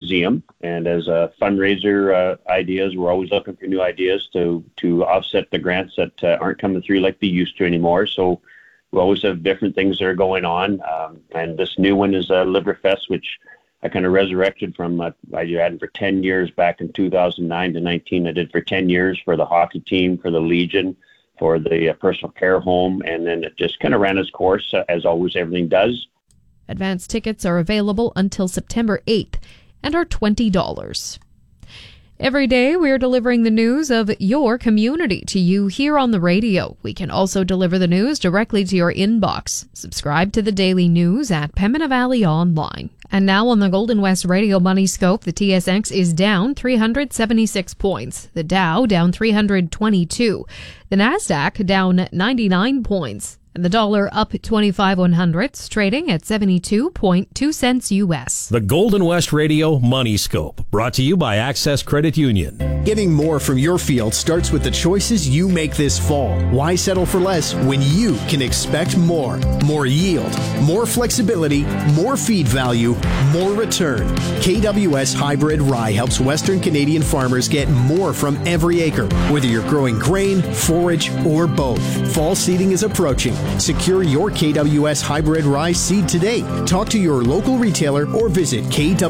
museum. And as a fundraiser ideas, we're always looking for new ideas to offset the grants that aren't coming through like they used to anymore. So we always have different things that are going on. And this new one is Liverfest, which I kind of resurrected from, I had for 10 years back in 2009 to 19. I did for 10 years for the hockey team, for the Legion, for the personal care home. And then it just kind of ran its course, as always everything does. Advance tickets are available until September 8th and are $20. Every day, we're delivering the news of your community to you here on the radio. We can also deliver the news directly to your inbox. Subscribe to the daily news at Pembina Valley Online. And now on the Golden West Radio Money Scope, the TSX is down 376 points. The Dow down 322. The Nasdaq down 99 points. And the dollar up 25/100, trading at 72.2 cents U.S. The Golden West Radio Money Scope, brought to you by Access Credit Union. Getting more from your field starts with the choices you make this fall. Why settle for less when you can expect more? More yield, more flexibility, more feed value, more return. KWS Hybrid Rye helps Western Canadian farmers get more from every acre, whether you're growing grain, forage, or both. Fall seeding is approaching. Secure your KWS Hybrid Rye seed today. Talk to your local retailer or visit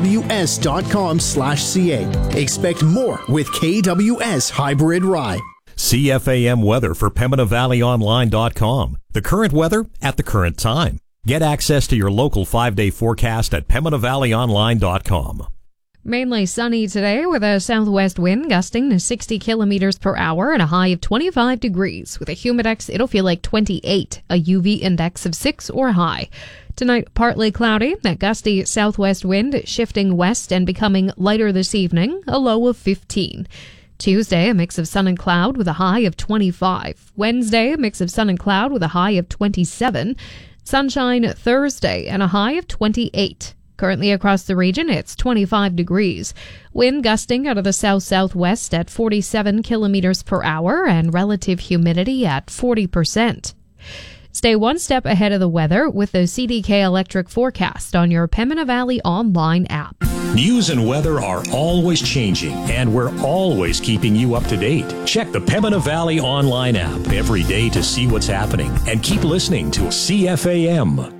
kws.com/ca. Expect more with KWS Hybrid Rye. CFAM weather for PembinaValleyOnline.com. The current weather at the current time. Get access to your local 5-day forecast at PembinaValleyOnline.com. Mainly sunny today with a southwest wind gusting to 60 kilometers per hour and a high of 25 degrees. With a humidex, it'll feel like 28, a UV index of 6 or high. Tonight, partly cloudy, that gusty southwest wind shifting west and becoming lighter this evening, a low of 15. Tuesday, a mix of sun and cloud with a high of 25. Wednesday, a mix of sun and cloud with a high of 27. Sunshine Thursday and a high of 28. Currently across the region, it's 25 degrees. Wind gusting out of the south-southwest at 47 kilometers per hour and relative humidity at 40%. Stay one step ahead of the weather with the CDK Electric forecast on your Pembina Valley Online app. News and weather are always changing, and we're always keeping you up to date. Check the Pembina Valley Online app every day to see what's happening, and keep listening to CFAM.